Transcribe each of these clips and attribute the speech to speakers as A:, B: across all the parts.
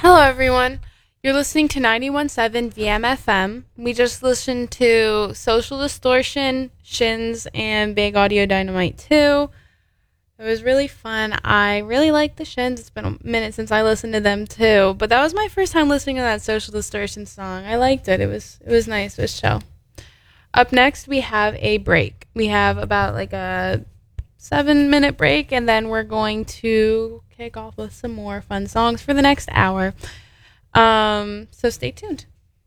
A: Hello, everyone. You're listening to 91.7 VMFM. We just listened to Social Distortion, Shins, and Big Audio Dynamite 2. It was really fun. I really like the Shins. It's been a minute since I listened to them, too. But that was my first time listening to that Social Distortion song. I liked it. It was nice. It was chill. Up next, we have a break. We have about like a 7-minute break, and then we're going to kick off with some more fun songs for the next hour. So stay tuned.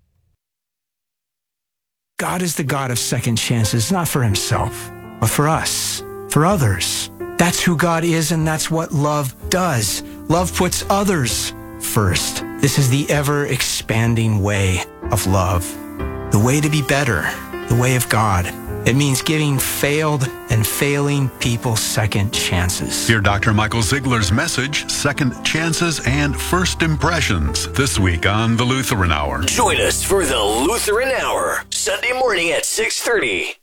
B: God is the God of second chances, not for himself, but for us, for others. That's who God is, and that's what love does. Love puts others first. This is the ever-expanding way of love. The way to be better, the way of God. It means giving failed and failing people second chances.
C: Hear Dr. Michael Ziegler's message, Second Chances and First Impressions, this week on the Lutheran Hour.
D: Join us for the Lutheran Hour, Sunday morning at 6:30.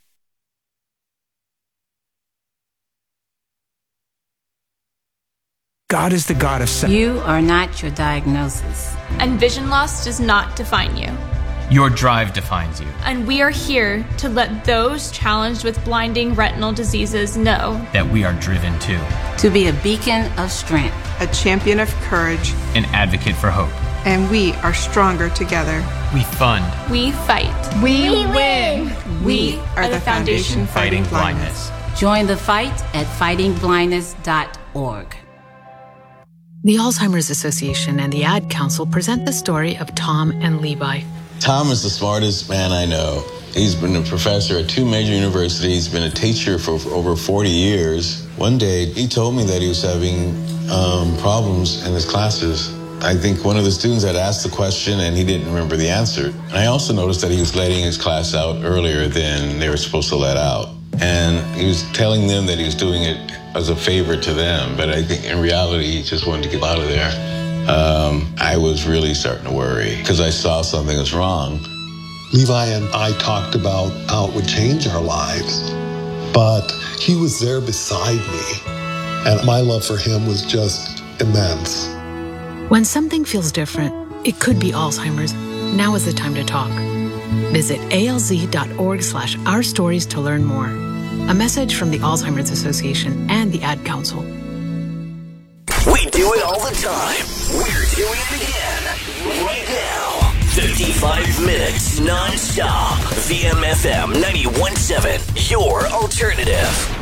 B: God is the God of
E: You are not your diagnosis.
F: And vision loss does not define you.
G: Your drive defines you.
F: And we are here to let those challenged with blinding retinal diseases know
G: that we are driven too.
E: To be a beacon of strength.
H: A champion of courage.
G: An advocate for hope.
H: And we are stronger together.
G: We fund.
F: We fight.
H: We win.
F: We are the Foundation
G: Fighting Blindness.
E: Join the fight at fightingblindness.org.
I: The Alzheimer's Association and the Ad Council present the story of Tom and Levi.
J: Tom is the smartest man I know. He's been a professor at 2 major universities, been a teacher for over 40 years. One day, he told me that he was having problems in his classes. I think one of the students had asked the question and he didn't remember the answer. And I also noticed that he was letting his class out earlier than they were supposed to let out. And he was telling them that he was doing it as a favor to them, but I think in reality, he just wanted to get out of there. I was really starting to worry because I saw something was wrong.
K: Levi and I talked about how it would change our lives, but he was there beside me, and my love for him was just immense.
I: When something feels different, it could be Alzheimer's. Now is the time to talk. Visit alz.org/ourstories to learn more. A message from the Alzheimer's Association and the Ad Council.
D: We do it all the time. We're doing it again. Right now. 55 minutes non-stop. VMFM 91.7. Your alternative.